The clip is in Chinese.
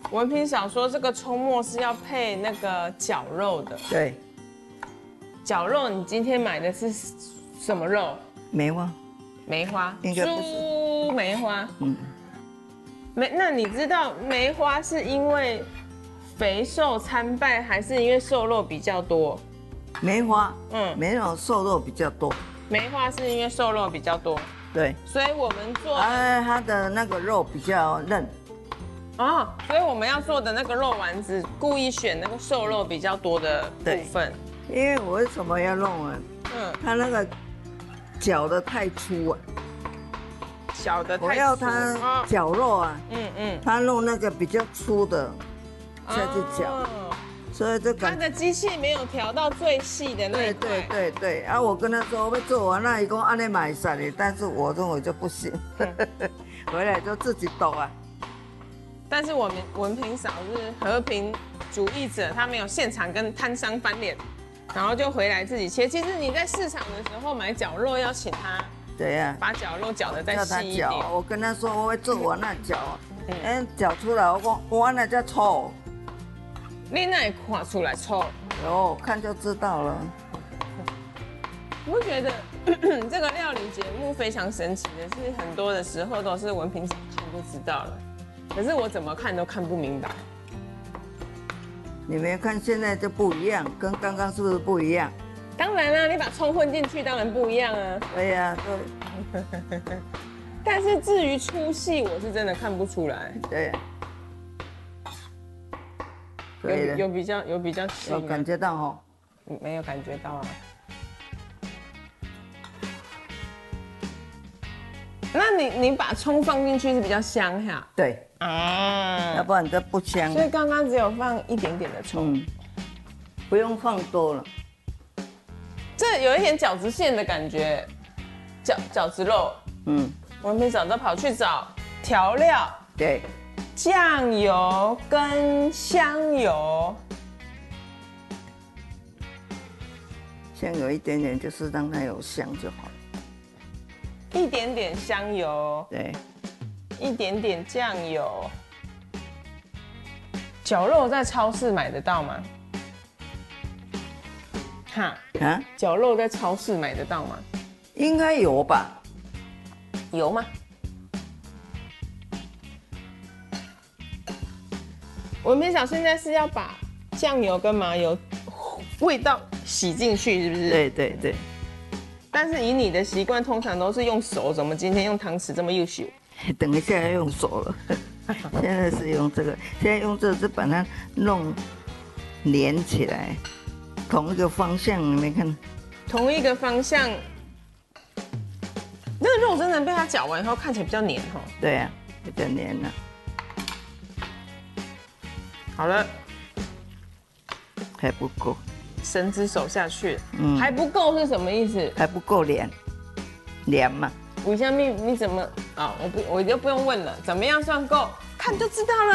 文平少说这个葱末是要配那个绞肉的。 对， 绞肉你今天买的是什么肉？ 梅花， 梅花， 应该不是猪梅花。 嗯， 那你知道梅花是因为肥瘦参半，还是因为瘦肉比较多？ 梅花， 梅种瘦肉比较多。 梅花是因为瘦肉比较多， 对， 所以我们做它的那个肉比较嫩。 哦，所以我们要做的那个肉丸子，故意选那个瘦肉比较多的部分。 因为我为什么要弄啊？它那个绞的太粗啊， 小的太粗， 我要它绞肉啊，它弄那个比较粗的下去绞。所以这它的机器没有调到最细的那一块。 对啊！我跟他说我要做完那，伊讲安尼买晒的，但是我认为就不行，回来就自己抖啊。 但是我们文平嫂是和平主义者，他没有现场跟摊商翻脸，然后就回来自己切。其实你在市场的时候买绞肉要请他， 对呀， 把绞肉绞得再细一点。 我跟他说我会做完那绞，绞出来我讲我那叫粗。 你哪会看出来臭？ 有看就知道了。 你不觉得这个料理节目非常神奇的是，很多的时候都是文平嫂看就知道了，可是我怎么看都看不明白。 你没看现在就不一样，跟刚刚是不是不一样？ 当然啦，你把葱混进去，当然不一样啊。 对呀， 对。但是至于粗细，我是真的看不出来。 对。 有比较细， 有感觉到哦？ 没有感觉到啊。那你把葱放进去是比较香哈？ 对啊， 要不然这不香。 所以刚刚只有放一点点的葱， 不用放多了。 这有一点饺子馅的感觉，饺子肉。文平嫂都跑去找调料。 对。 酱油跟香油， 香油一点点，就是让它有香就好了。 一点点香油， 对， 一点点酱油。绞肉在超市买得到吗？绞肉在超市买得到吗？ 应该有吧？ 有吗？文平嫂现在是要把酱油跟麻油味道洗进去，是不是？ 对。 但是以你的习惯，通常都是用手，怎么今天用汤匙这么优秀？ 等一下要用手了，现在是用这个，现在用这个是把它弄连起来，同一个方向，你没看？ 同一个方向，那个肉真的被它搅完以后看起来比较黏哈。 对啊，比较黏了。 好了， 还不够， 伸只手下去，还不够是什么意思？ 还不够凉嘛。 吴香蜜，你怎么啊？我就不用问了，怎么样算够？看就知道了。